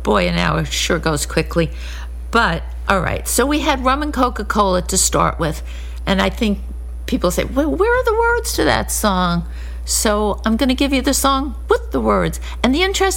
Boy, an hour sure goes quickly. But, all right, so we had rum and Coca-Cola to start with. And I think people say, well, where are the words to that song? So I'm going to give you the song with the words. And the interesting